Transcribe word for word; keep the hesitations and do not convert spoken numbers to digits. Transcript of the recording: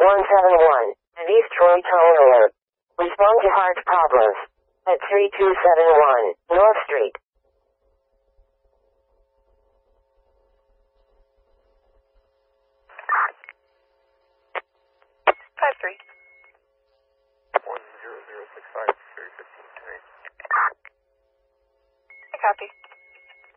one seven one at East Troy Tone Alert. Respond to heart problems at three two seven one North Street. Five three. One zero zero six five three fifteen three. I copy.